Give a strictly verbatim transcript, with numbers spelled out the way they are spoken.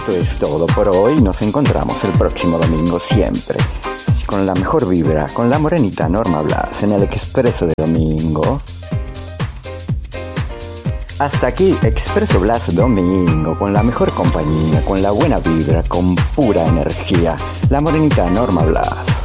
Esto es todo por hoy. Nos encontramos el próximo domingo siempre. Con la mejor vibra, con la morenita Norma Blas en el Expreso de Domingo. Hasta aquí Expreso Blas Domingo, con la mejor compañía, con la buena vibra, con pura energía. La morenita Norma Blas.